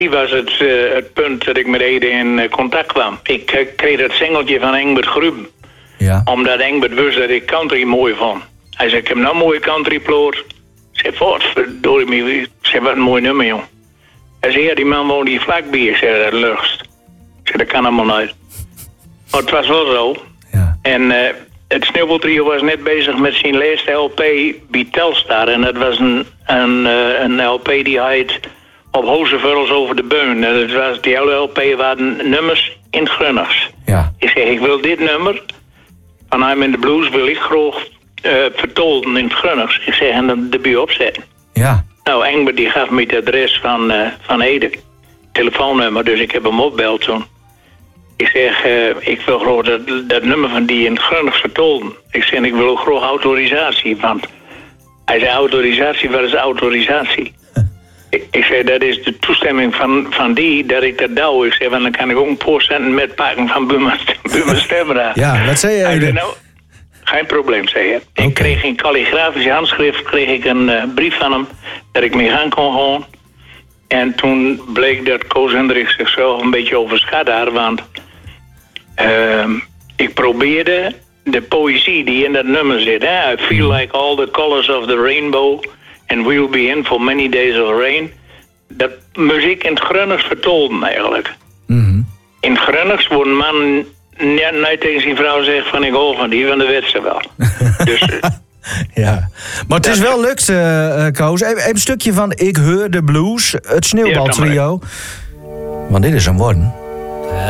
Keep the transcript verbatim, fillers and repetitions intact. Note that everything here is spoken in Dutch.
Die was het, uh, het punt dat ik met Ede in uh, contact kwam. Ik uh, kreeg het singeltje van Engbert Gruben. Ja. Omdat Engbert wist dat ik country mooi vond. Hij zei, ik heb nou een mooie country ploot. Ik zei, wat verdorie me. Ik zei, wat een mooi nummer, jong. Hij zei, ja, die man woont hier vlakbij. Ik zei, dat lucht. Ik zei, dat kan allemaal niet. Maar het was wel zo. Ja. En uh, het Sneeuwbaltrio was net bezig met zijn laatste L P bij Telstar. En dat was een, een, uh, een L P die heet Op Hozevuls over de Beun. En dat was, die hele L P waren nummers in Grunners. Ja. Ik zeg, ik wil dit nummer van I'm in the Blues wil ik graag uh, vertolken in het Grunners. Ik zeg, en dan erbij opzetten. Ja. Nou, Engbert die gaf me het adres van, uh, van Ede. Telefoonnummer, dus ik heb hem opbeld toen. Ik zeg, uh, ik wil graag dat, dat nummer van die in het Grunners vertolken. Ik zeg, ik wil ook graag autorisatie. Want hij zei, autorisatie, wat is autorisatie? ik, ik zei, dat is de toestemming van, van die, dat ik dat douw. Ik zeg, want dan kan ik ook een paar centen metpakken van Buma Stemra. Ja, wat zei je? Hij zei, nou, geen probleem, zei hij. Okay. Ik kreeg in kalligrafische handschrift kreeg ik een uh, brief van hem dat ik mee gaan kon gewoon. En toen bleek dat Koos Hendricks zichzelf een beetje overschat had, want uh, ik probeerde de poëzie die in dat nummer zit. Hè? I feel like all the colors of the rainbow and we'll be in for many days of rain. Dat muziek in het Grunners vertolden eigenlijk. Mm-hmm. In het Grunners worden man ja, nooit tegen zijn vrouw zegt van ik hou van die, van de weet ze wel. Dus, ja, maar het is wel lukt, uh, Koos. Even een stukje van Ik Heur de Blues, het Sneeuwbaltrio. Want dit is een worden.